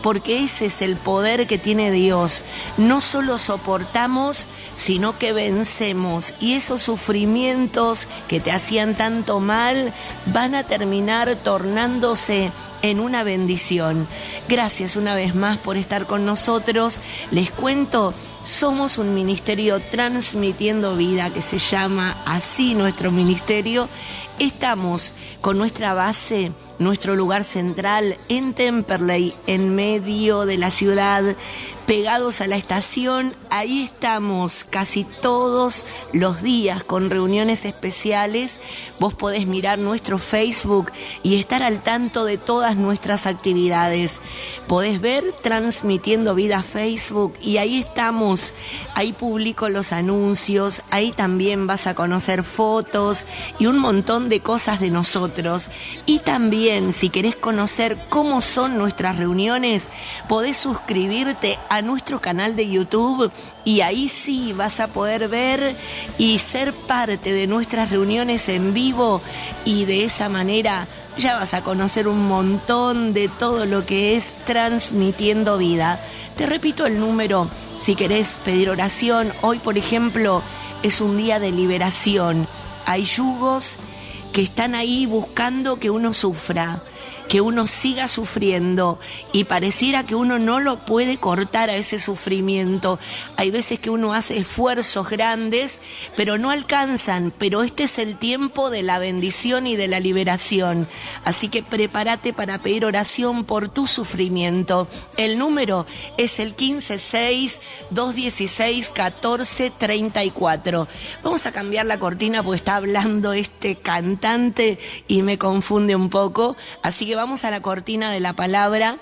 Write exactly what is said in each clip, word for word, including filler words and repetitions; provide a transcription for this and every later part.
porque ese es el poder que tiene Dios. No solo soportamos, sino que vencemos, y esos sufrimientos que te hacían tanto mal van a terminar tornándose en una bendición. Gracias una vez más por estar con nosotros. Les cuento, somos un ministerio transmitiendo vida, que se llama así nuestro ministerio. Estamos con nuestra base, nuestro lugar central en Temperley, en medio de la ciudad, pegados a la estación. Ahí estamos casi todos los días con reuniones especiales. Vos podés mirar nuestro Facebook y estar al tanto de todas nuestras actividades. Podés ver Transmitiendo Vida Facebook, y ahí estamos. Ahí publico los anuncios, ahí también vas a conocer fotos y un montón de cosas de nosotros. Y también, si querés conocer cómo son nuestras reuniones, podés suscribirte a nuestro canal de YouTube, y ahí sí vas a poder ver y ser parte de nuestras reuniones en vivo, y de esa manera ya vas a conocer un montón de todo lo que es Transmitiendo Vida. Te repito el número si querés pedir oración. Hoy, por ejemplo, es un día de liberación. Hay yugos que están ahí buscando que uno sufra, que uno siga sufriendo, y pareciera que uno no lo puede cortar a ese sufrimiento. Hay veces que uno hace esfuerzos grandes, pero no alcanzan. Pero este es el tiempo de la bendición y de la liberación. Así que prepárate para pedir oración por tu sufrimiento. El número es el quince seis, dos dieciséis, catorce treinta y cuatro. Vamos a cambiar la cortina porque está hablando este cantante y me confunde un poco. Así que vamos a la cortina de la palabra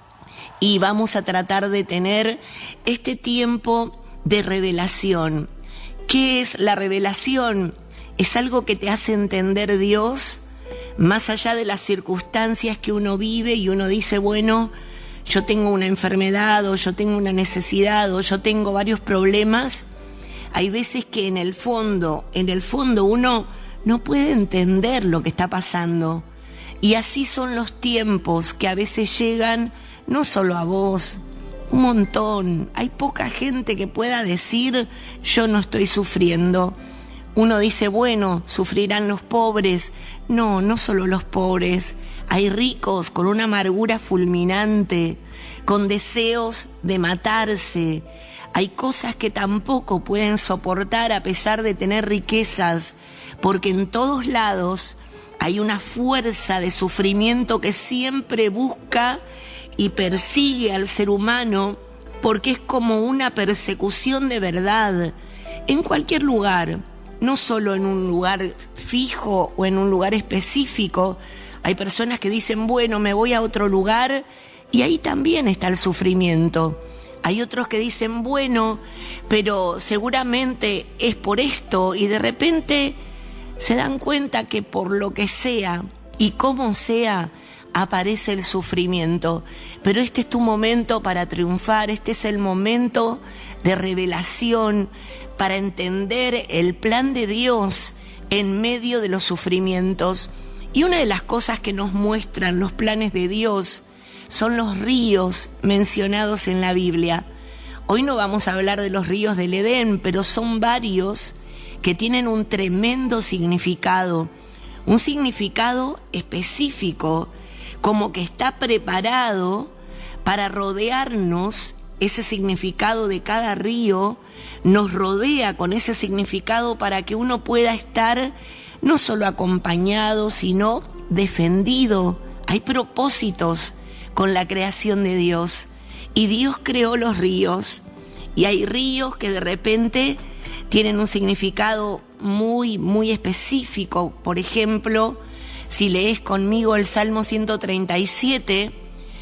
y vamos a tratar de tener este tiempo de revelación. ¿Qué es la revelación? Es algo que te hace entender Dios más allá de las circunstancias que uno vive, y uno dice, bueno, yo tengo una enfermedad, o yo tengo una necesidad, o yo tengo varios problemas. Hay veces que en el fondo, en el fondo uno no puede entender lo que está pasando. Y así son los tiempos que a veces llegan, no solo a vos, un montón. Hay poca gente que pueda decir, yo no estoy sufriendo. Uno dice, bueno, sufrirán los pobres. No, no solo los pobres. Hay ricos con una amargura fulminante, con deseos de matarse. Hay cosas que tampoco pueden soportar a pesar de tener riquezas, porque en todos lados hay una fuerza de sufrimiento que siempre busca y persigue al ser humano, porque es como una persecución de verdad en cualquier lugar, no solo en un lugar fijo o en un lugar específico. Hay personas que dicen, bueno, me voy a otro lugar, y ahí también está el sufrimiento. Hay otros que dicen, bueno, pero seguramente es por esto, y de repente se dan cuenta que por lo que sea y como sea, aparece el sufrimiento. Pero este es tu momento para triunfar, este es el momento de revelación, para entender el plan de Dios en medio de los sufrimientos. Y una de las cosas que nos muestran los planes de Dios son los ríos mencionados en la Biblia. Hoy no vamos a hablar de los ríos del Edén, pero son varios que tienen un tremendo significado, un significado específico, como que está preparado para rodearnos. Ese significado de cada río nos rodea con ese significado para que uno pueda estar no solo acompañado, sino defendido. Hay propósitos con la creación de Dios, y Dios creó los ríos, y hay ríos que de repente tienen un significado muy, muy específico. Por ejemplo, si lees conmigo el Salmo ciento treinta y siete,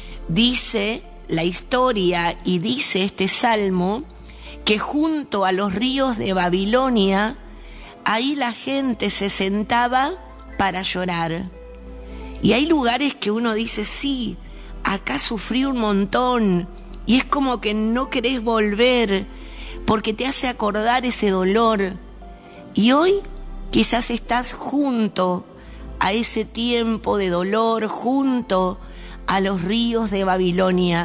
dice la historia y dice este salmo que junto a los ríos de Babilonia, ahí la gente se sentaba para llorar. Y hay lugares que uno dice, sí, acá sufrí un montón, y es como que no querés volver, porque te hace acordar ese dolor. Y hoy quizás estás junto a ese tiempo de dolor, junto a los ríos de Babilonia.